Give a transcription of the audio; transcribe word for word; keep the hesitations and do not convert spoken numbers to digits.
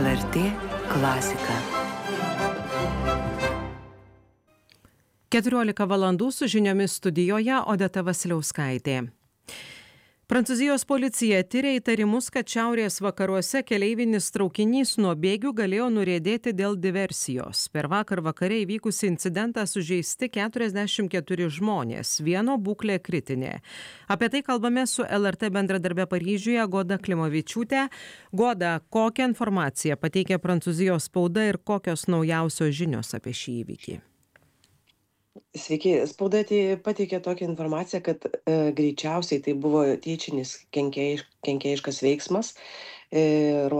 L R T klasika. keturiolika valandų su žiniomis studijoje Odeta Vasiliauskaitė. Prancūzijos policija tiria įtarimus, kad šiaurės vakaruose keleivinis traukinys nuo bėgių galėjo nuriedėti dėl diversijos. Per vakar vakare įvykusį incidentą sužeisti keturiasdešimt keturi žmonės, vieno būklė kritinė. Apie tai kalbame su L R T bendradarbė Paryžiuje Goda Klimavičiūtė. Goda, kokią informaciją pateikė Prancūzijos spauda ir kokios naujausios žinios apie šį įvykį? Sveiki, spauda tai pateikė tokią informaciją, kad e, greičiausiai tai buvo tyčinis kenkėjiš, kenkėjiškas veiksmas. E,